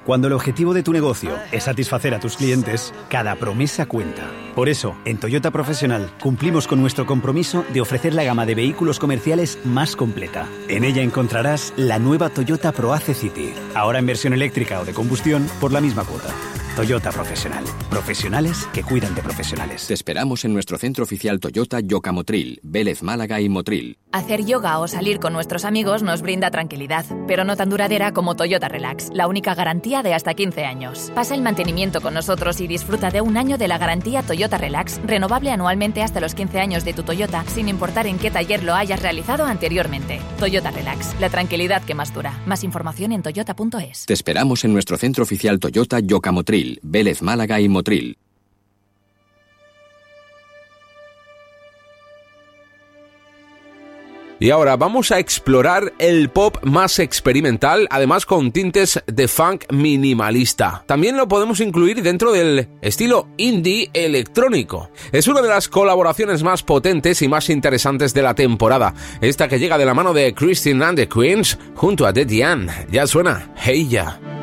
Cuando el objetivo de tu negocio es satisfacer a tus clientes, cada promesa cuenta. Por eso, en Toyota Profesional cumplimos con nuestro compromiso de ofrecer la gama de vehículos comerciales más completa. En ella encontrarás la nueva Toyota ProAce City, ahora en versión eléctrica o de combustión por la misma cuota. Toyota Profesional. Profesionales que cuidan de profesionales. Te esperamos en nuestro centro oficial Toyota Yoka Motril, Vélez Málaga y Motril. Hacer yoga o salir con nuestros amigos nos brinda tranquilidad, pero no tan duradera como Toyota Relax, la única garantía de hasta 15 años. Pasa el mantenimiento con nosotros y disfruta de un año de la garantía Toyota Relax, renovable anualmente hasta los 15 años de tu Toyota, sin importar en qué taller lo hayas realizado anteriormente. Toyota Relax, la tranquilidad que más dura. Más información en toyota.es. Te esperamos en nuestro centro oficial Toyota Yoka Motril, Vélez Málaga y Motril. Y ahora vamos a explorar el pop más experimental, además con tintes de funk minimalista. También lo podemos incluir dentro del estilo indie electrónico. Es una de las colaboraciones más potentes y más interesantes de la temporada. Esta que llega de la mano de Christine and the Queens junto a Daddy Yankee. Ya suena Hey Ya.